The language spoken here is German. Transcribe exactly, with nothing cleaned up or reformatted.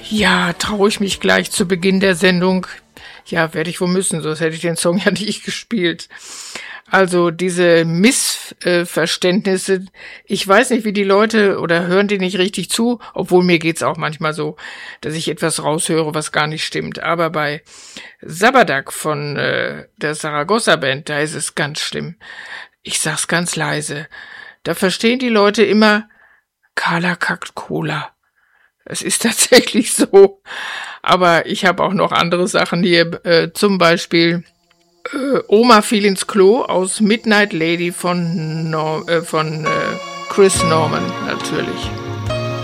Ja, traue ich mich gleich zu Beginn der Sendung. Ja, werde ich wohl müssen, sonst hätte ich den Song ja nicht gespielt. Also diese Missverständnisse, ich weiß nicht, wie die Leute, oder hören die nicht richtig zu, obwohl mir geht's auch manchmal so, dass ich etwas raushöre, was gar nicht stimmt. Aber bei Sabadak von äh, der Saragossa Band, da ist es ganz schlimm. Ich sag's ganz leise. Da verstehen die Leute immer Kala kackt Cola. Es ist tatsächlich so. Aber ich habe auch noch andere Sachen hier, äh, zum Beispiel äh, Oma fiel ins Klo aus Midnight Lady von, Nor- äh, von äh, Chris Norman natürlich.